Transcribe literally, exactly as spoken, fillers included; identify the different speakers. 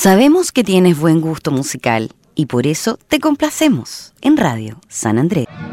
Speaker 1: Sabemos que tienes buen gusto musical y por eso te complacemos en Radio San Andrés.